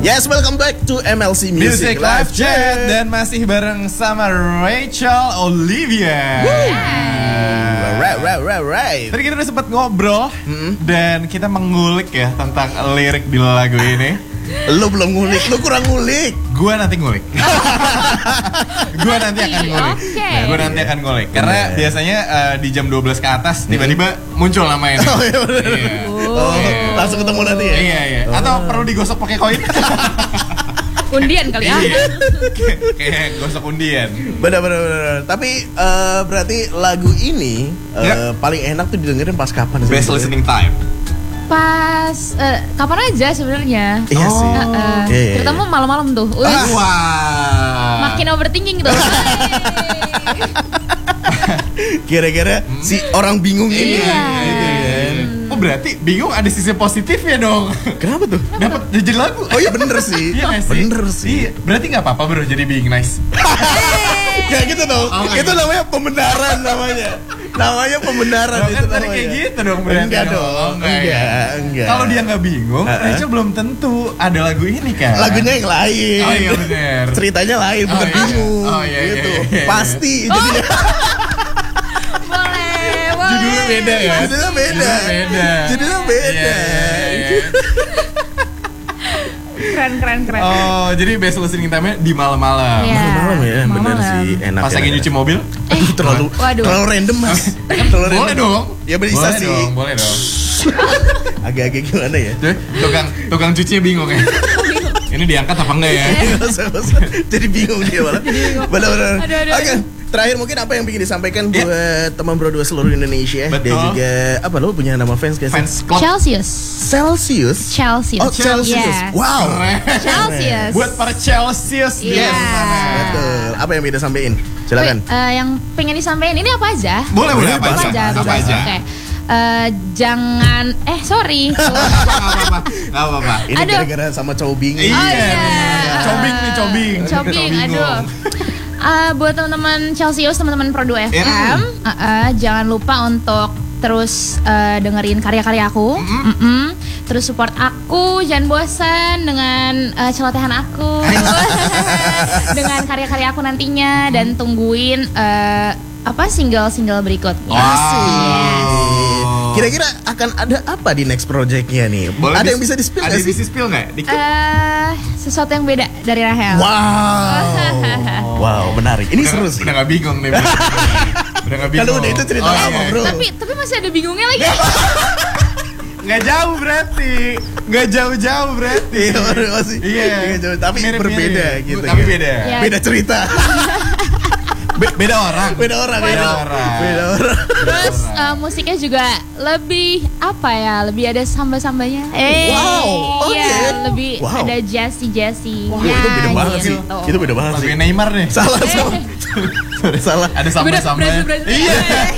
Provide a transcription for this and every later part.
Yes, welcome back to MLC Music Live Chat. Dan masih bareng sama Rachel Olivia. Right. Tadi kita udah sempat ngobrol dan kita mengulik ya tentang lirik di lagu ini. Lu belum ngulik, lu kurang ngulik. Gua nanti ngulik. Gua nanti akan ngulik. Okay. Gua nanti akan ngulik. Karena biasanya di jam 12 ke atas tiba-tiba muncul nama ini. Oh iya bener. Langsung ketemu nanti ya? Iya. Atau perlu digosok pakai koin? Undian kali ya. Kayak gosok undian. Bener. Tapi berarti lagu ini paling enak tuh didengerin pas kapan sih? Best listening time. Pas kapan aja sebenarnya. Iya sih. Terutama malam-malam tuh. Wah. Makin overthinking gitu. Kira-kira si orang bingung ini. Iya. Gitu kan. Oh berarti bingung ada sisi positifnya dong. Kenapa tuh? Dapat jadi lagu. Oh iya bener sih. Iya nggak sih? Bener sih. Iya. Berarti nggak apa-apa bro jadi being nice. Kayak gitu dong. Itu namanya pembenaran namanya. Namanya pembenaran itu Kan tadi namanya. kayak gitu dong berarti. Enggak dong. Enggak. Kalau dia nggak bingung, Rachel belum tentu ada lagu ini kan. Lagunya yang lain. Oh iya bener. Ceritanya lain, bukan iya. bingung. Oh, iya, gitu. iya. Pasti jadinya. Boleh. Judulnya beda ya. Judulnya beda. Judulnya beda. Iya. Keren. Oh, jadi best listening time-nya di malam-malam. Iya. Malam ya, bener Malam. sih. Enak. Pas lagi nyuci mobil? terlalu Waduh. terlalu random mas. Boleh dong. Ya bisa sih. Boleh dong. Agak-agak gimana ya? Tuh, tukang cucinya bingung ya. Ini diangkat apa enggak ya? Nggak usah. Jadi bingung dia malah. Benar-benar. Aduh. Oke, terakhir mungkin apa yang ingin disampaikan buat teman Bro 2 seluruh Indonesia. Betul. Dan juga apa lo punya nama fans gak sih? Fans club. Celsius. Celsius. Celsius. Oh Celsius. Yes. Wow. Celsius. Buat para Celsius di Iya. sana. Betul. Apa yang bisa sampein? Silakan. Yang pengen disampaikan ini apa aja? Boleh apa Apa aja? aja? Apa aja? Oke. Jangan sorry. Gak apa-apa. Ini Aduh. gara-gara sama cowbing. Iya. iya. Cobing. Aduh. Buat teman-teman Celsius, teman-teman Pro 2 FM, jangan lupa untuk terus dengerin karya-karya aku. Terus support aku, jangan bosan dengan celotehan aku. Dengan karya-karya aku nantinya dan tungguin single-single berikutnya. Kira-kira akan ada apa di next projectnya nih? Boleh Ada yang bisa di-spill Ada nggak yang sih? bisa spill nggak? Dikit. Sesuatu yang beda dari Rahel. Wow, menarik. Ini seru sih. Udah gak bingung nih. Udah gak bingung. Kalau udah itu cerita lama, bro. Tapi masih ada bingungnya lagi. Gak jauh berarti. Gak jauh-jauh berarti. Iya, masih. Iya. Nggak jauh, tapi Mirip-mirip. berbeda gitu. Tapi ya. beda. Ya. Beda cerita. Beda orang. Beda orang. Terus musiknya juga lebih lebih ada samba-sambanya. Wow, oke. Iya, lebih Wow. ada jazzy. Wah, itu beda banget sih. gitu. Itu beda banget sih. Lagunya Neymar nih. Salah. Ada sambal-sambalnya. Berasa. Iya.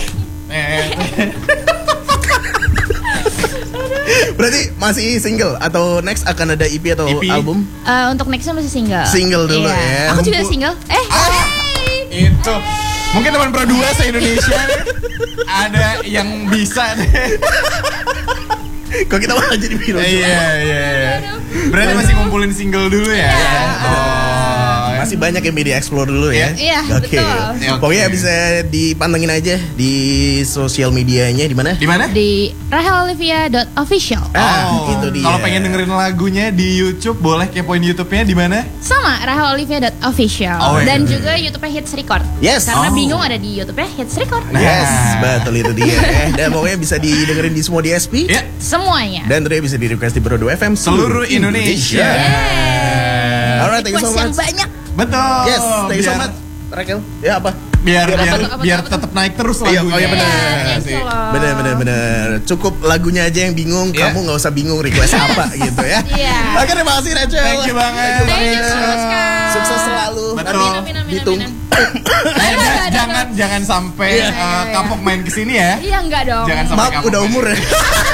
Berarti masih single atau next akan ada EP atau EP? album? Untuk nextnya masih single. Single dulu Iya. ya. Aku juga single. Itu mungkin teman Pro 2 se-Indonesia nih, ada yang bisa nih. Kok kita malah jadi biru? Iya. Berarti masih ngumpulin single dulu ya. Masih banyak yang media explore dulu ya. Iya, Oke. betul. Pokoknya bisa dipantengin aja di sosial medianya di mana? Di mana? Di rahelolivia.official. Itu dia. Kalau pengen dengerin lagunya di YouTube, boleh kepoin YouTube-nya di mana? Sama rahelolivia.official. Oh, iya. Dan juga YouTube-nya Hits Record. Yes. Karena Oh. bingung ada di YouTube-nya Hits Record. Yes, betul itu dia. Dan pokoknya bisa didengerin di semua DSP. Ya, Semuanya. Dan tentunya bisa di request di Bro 2 FM seluruh Indonesia. Alright, thank you so Request yang much. banyak. Betul. Yes, thank you so much. Raquel, ya apa? Biar Apa? tetap naik terus Iya, lagunya. oh iya benar. Thank you loh. Bener. Cukup lagunya aja yang bingung, Iya. kamu nggak usah bingung request apa gitu ya. Iya. Oke, terima kasih Rachel. Thank you banget. Thank you so much, Kak. Sukses selalu. Betul. Amin. Ditung Jangan sampai kapok main kesini ya. Iya enggak dong. Jangan sampai Maaf udah umur ya.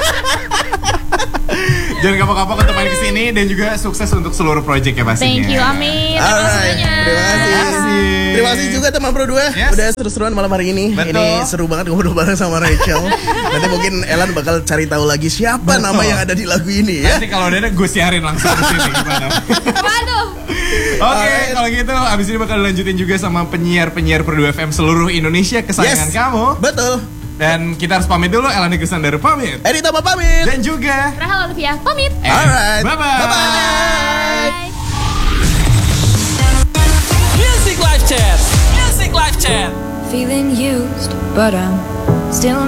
Jangan kapok-kapok untuk main kesini dan juga sukses untuk seluruh project ya pastinya. Thank you, amin. Alright, terima kasih. Terima kasih juga teman Pro 2. Yes. Udah seru-seruan malam hari ini. Betul. Ini seru banget ngobrol bareng sama Rachel. Nanti mungkin Elan bakal cari tahu lagi siapa nama yang ada di lagu ini ya. Nanti kalau ada gue siarin langsung ke sini gimana? Waduh. Oke, kalau gitu abis ini bakal dilanjutin juga sama penyiar-penyiar Pro 2 FM seluruh Indonesia kesayangan kamu. Betul. Dan kita harus pamit dulu. Elan Kristandaru pamit. Edita pamit. Dan juga Rahel Olivia pamit. Alright. Bye-bye. Bye-bye. Music Live Chat. Music Live Chat. Feeling used, but I'm still